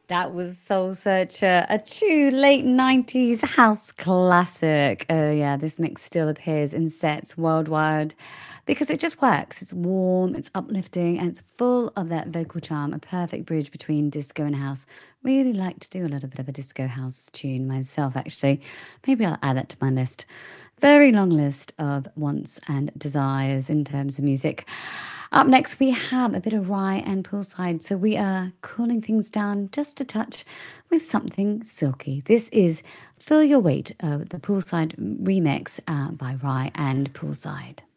That was Soul Searcher, a true late 90s house classic. Yeah, this mix still appears in sets worldwide because it just works. It's warm, it's uplifting, and it's full of that vocal charm, a perfect bridge between disco and house. Really like to do a little bit of a disco house tune myself, actually. Maybe I'll add that to my list. Very long list of wants and desires in terms of music. Up next, we have a bit of Rye and Poolside. So we are cooling things down just a touch with something silky. This is Feel Your Weight, the Poolside remix by Rye and Poolside.